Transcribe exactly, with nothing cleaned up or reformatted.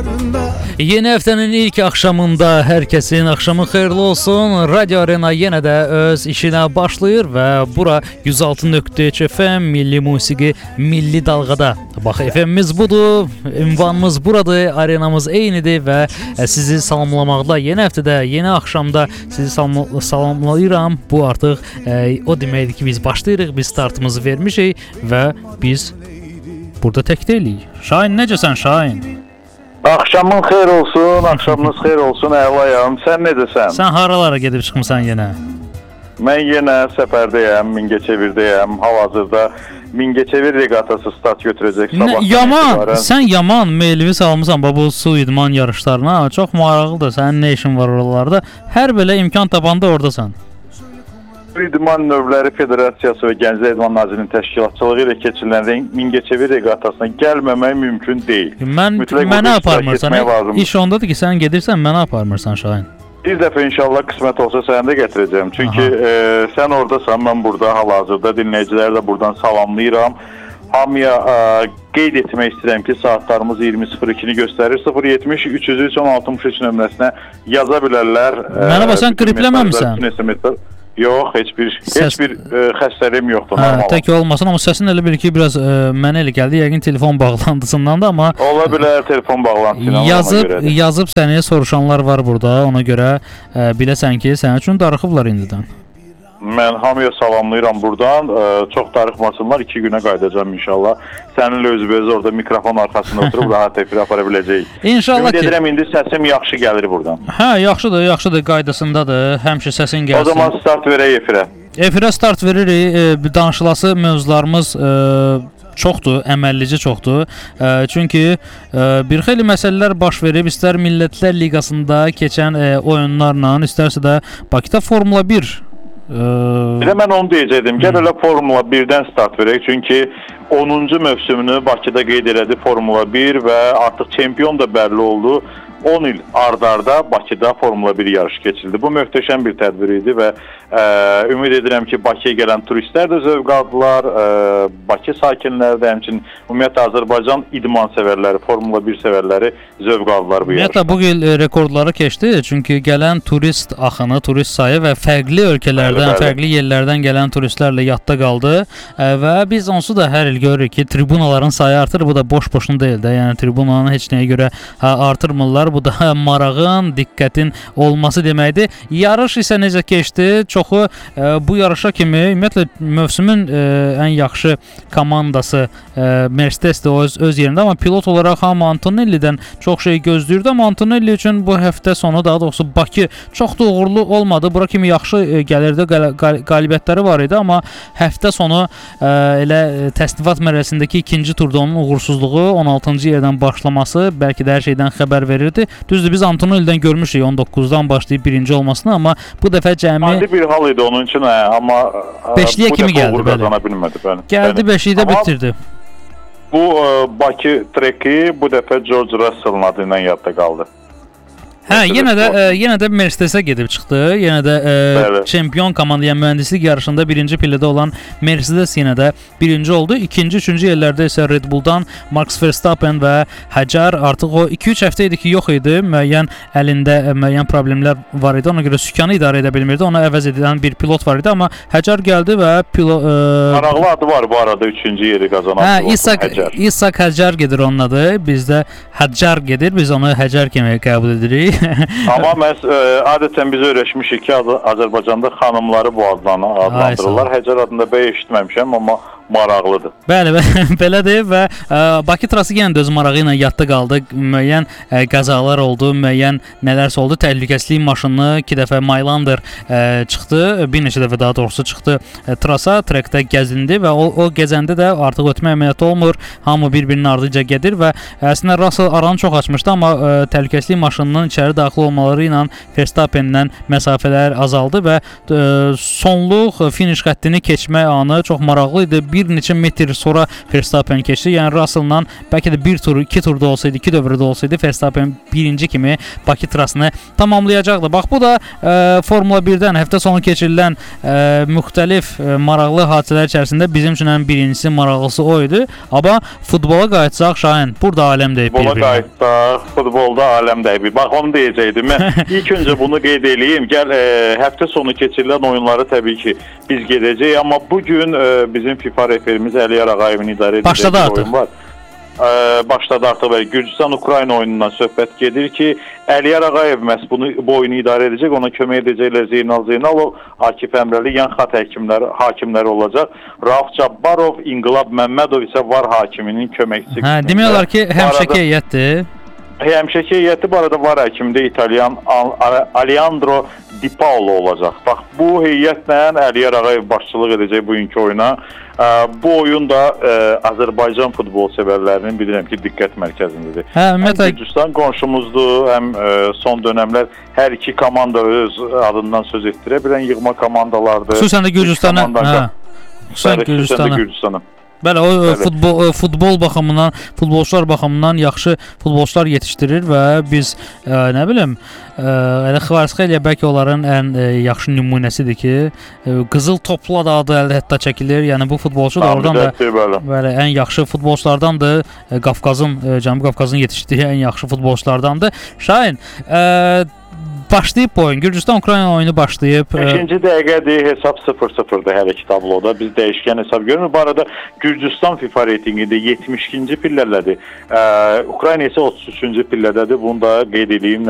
Yeni həftənin ilk axşamında hər kəsin axşamı xeyirli olsun. Radio Arena yenə də öz işinə başlayır və bura yüz altı nöqtə üç F M Milli Musiqi Milli Dalğada. Bax, F M'imiz budur, ünvanımız buradır, arenamız eynidir və sizi salamlamaqda yeni həftədə, yeni axşamda sizi salam salamlayıram. Bu artıq e, o deməkdir ki, biz başlayırıq, biz startımızı vermişik və biz burada tək deyilik. Şahin, necəsən Şahin? Axşamın xeyir olsun, axşamınız xeyir olsun, əlayam. Sən necəsən? Sən haralara gedib çıxmısan yenə? Mən yenə səfərdəyəm, Mingəçevirdəyəm. Hal-hazırda Mingəçevir reqatası start götürəcək sabah. Yaman, etibarən. Sən yaman meylivi salmısan bu su idman yarışlarına. Çox maraqlıdır. Sənin nə işin var oralarda? Hər belə imkan tapanda oradasan. İdman Növləri Federasiyası və Gənclər İdman Nazirliyinin təşkilatçılığı ilə keçirilən Mingəçevir reqatasına gəlməmək mümkün deyil. Mən mənə aparmırsan. İş ondadır ki, sən gedirsən, mənə aparmırsan Şahin. Bir dəfə inşallah qismət olsa səni də gətirəcəm. Çünki e, sən oradasan, mən burada hal-hazırda dinləyiciləri də buradan salamlayıram. Hamıya e, qeyd etmək istəyirəm ki, saatlarımız iyirmi sıfır ikini göstərir. sıfır yetmiş üç yüz üç on altmış üç nömrəsinə yaza bilərlər. Mənə bax, sən qripləməmsən. Yox, heç bir Səs... heç bir e, xəstəliyim yoxdur, hə, normal. Tək olmasın, amma səsin elə bir ki, biraz e, mənə elə gəldi, yəqin telefon bağlantısından da, amma ola bilər telefon bağlantısından. Yazıb, yazıb səni soruşanlar var burada, ona görə e, biləsən ki, sənin üçün darıxıblar indidən. Mən hamıya salamlayıram buradan. Ee, çox darıxmasınlar. iki günə qayıdacağam inşallah. Səninlə özbəz orada mikrofon arxasında oturub rahat efir apara biləcəyik. İnşallah ki. Ümid edirəm indi səsim yaxşı gəlir buradan. Hə, yaxşıdır, yaxşıdır, qaydasındadır. Həmişə səsin gəlsin. O zaman start verək efirə. Efirə start veririk. E, danışılası mövzularımız e, çoxdur, əməllici çoxdur. E, çünki e, bir xeyli məsələlər baş verib, istər Millətlər Liqasında keçən e, oyunlarla, istərsə də Bakıda Formula bir Bir də mən onu deyəcəkdim. Gəl elə Formula birdən start verək. Çünki onuncu mövsümünü Bakıda qeyd elədi Formula bir və artıq çempion da bəlli oldu. on il ard-arda Bakıda Formula bir yarışı keçildi. Bu möhtəşəm bir tədbir idi və e, ümid edirəm ki, Bakıya gələn turistlər də zövq aldılar, e, Bakı sakinləri də, həmçinin ümumiyyətlə Azərbaycan idman sevərləri, Formula bir sevərləri zövq aldılar bu yarışda. Ümumiyyətlə bu il rekordları keçdi, çünki gələn turist axını, turist sayı və fərqli ölkələrdən, bəli, bəli. fərqli yerlərdən gələn turistlərlə yadda qaldı e, və biz onsuz da hər il görürük ki, tribunaların sayı artır, bu da boş-boşun deyil də, yəni tribunanın heç nəyə görə ha, artırmırlar. Bu da marağın, diqqətin olması deməkdir. Yarış isə necə keçdi? Çoxu e, bu yarışa kimi ümumiyyətlə mövsümün e, ən yaxşı komandası e, Mercedes-dir o öz, öz yerində, amma pilot olaraq hamı Antonelli'dən çox şey gözləyirdi, amma Antonelli üçün bu həftə sonu, daha doğrusu Bakı çox da uğurlu olmadı. Bura kimi yaxşı e, gəlirdi, qal qal qalibiyyətləri var idi, amma həftə sonu e, elə təsnifat mərhələsindəki ikinci turda onun uğursuzluğu, on altıncı yerdən başlaması bəlkə də hər şeydən xəbər verirdi. Düzdür, biz Antonelli'dən görmüşük on doqquzdan başlayıb birinci olmasını, amma bu dəfə cəmi Adi bir hal idi onun üçün, hə, amma beşliyə kimi gəldi, bəli. Bilmədi, bəli. Gəldi, beşlikdə bitirdi. Bu ə, Bakı treki bu dəfə George Russell'ın adı ilə yadda qaldı. Hə, yenə də e, yenə də Mercedes-ə gedib çıxdı. Yenə də e, çempion komanda, yəni mühəndislik yarışında birinci pillədə olan Mercedes yenə də birinci oldu. İkinci, üçüncü yerlərdə isə Red Bull-dan Max Verstappen və Həcar artıq o iki üç həftə idi ki, yox idi. Müəyyən əlində e, müəyyən problemlər var idi. Ona görə sükanı idarə edə bilmirdi. Ona əvəz edən bir pilot var idi, amma Həcar gəldi və pilot e, maraqlı adı var bu arada, üçüncü yeri qazanan. Hə, İshak Həcar. İshak Həcar gedir onun adı. Bizdə Həcar gedir. Biz onu Həcar kimi qəbul edirik. Amma məs ə, adətən biz öyrəşmişik ki, Azərbaycanda xanımları bu adla adlandırırlar. Həcar adında bəy eşitməmişəm, amma maraqlıdır. Bəli, belədir və ə, Bakı trası yenə də öz marağı ilə yadda qaldı. Müəyyən ə, qəzalar oldu, müəyyən nələrsə oldu. Təhlükəsizlik maşını iki dəfə Maylander ə, çıxdı, bir neçə dəfə daha doğrusu çıxdı ə, trasa, trekdə gəzindi və o, o gəzəndə də artıq ötmə əməliyyatı olmur. Hamı bir-birinin ardınca gedir və əslində Russell aranı çox açmışdı, amma ə, təhlükəsizlik maşınının içərisində içəri daxil olmaları ilə Verstappenlə məsafələr azaldı və e, sonluq finiş xəttini keçmə anı çox maraqlı idi. Bir neçə metr sonra Verstappen keçdi. Yəni Russell-la bəlkə də bir tur, iki turda olsaydı, iki dövrədə olsaydı Verstappen birinci kimi Bakı trasını tamamlayacaqdı. Bax bu da e, Formula birdən həftə sonu keçirilən e, müxtəlif e, maraqlı hadisələr içərisində bizim üçün ən birincisi, maraqlısı o idi. Amma futbola qayıtsaq Şahin, burada aləm deyib bir-birinə. Futbola qayıtsaq, futbolda aləm deyib. Bax onu deyəcəkdim. Mən ilk öncə bunu qeyd edeyim. Gəl e, həftə sonu keçirilən oyunları təbii ki biz gedəcəyik, amma bugün e, bizim FIFA referimiz Əliyar Ağayevin idarə edəcək bir oyun var. E, başladı artıq və Gürcüstan-Ukrayna oyunundan söhbət gedir ki, Əliyar Ağayev məhz bunu, bu oyunu idarə edəcək, ona kömək edəcəklər Zeynal Zeynalov, Akif Əmrəli, yan xat həkimləri, hakimləri olacaq. Rauf Cabbarov, İnqilab Məmmədov isə var hakiminin köməkçisi. Hə, demək olar ki, həmişəki heyətdir. Həmişəki heyəti bu arada var həkimdə İtalyan Alejandro Di Paolo olacaq. Bax, bu heyətlə Əliyar Ağayev başçılıq edəcək bugünkü oyuna. Bu oyun da ə, Azərbaycan futbol sevərlərinin bilirəm ki, diqqət mərkəzindədir. Hə, ümumiyyətlə Gürcüstan qonşumuzdur, həm ə, son dövrlər hər iki komanda öz adından söz etdirə bilən yığma komandalardır. Xüsusən də Gürcüstana, hə. Xüsusən Gürcüstana. Gürcüstana. Bəli, o Bəli. futbol futbol baxımından, futbolçular baxımından yaxşı futbolçular yetişdirir və biz ə, nə bilim, ə, elə Kvaratskhelia bəlkə onların ən ə, yaxşı nümunəsidir ki, ə, qızıl topla da adı əldə hətta çəkilir. Yəni bu futbolçu da oradan da bəli, ən yaxşı futbolçulardandır. Ə, Qafqazın, ə, Cənubi Qafqazın yetişdiyi ən yaxşı futbolçulardandır. Şahin, ə, başlayıb bu oyun. Gürcüstan-Ukrayna oyunu başlayıb. İkinci dəqiqədir, hesab sıfır sıfırdır hər iki tabloda. Biz dəyişkən hesab görmürük. Bu arada Gürcüstan FIFA reytinqində yetmiş ikinci pillədədir. Ukrayna isə otuz üçüncü pillədədir. Bunu da qeyd edeyim.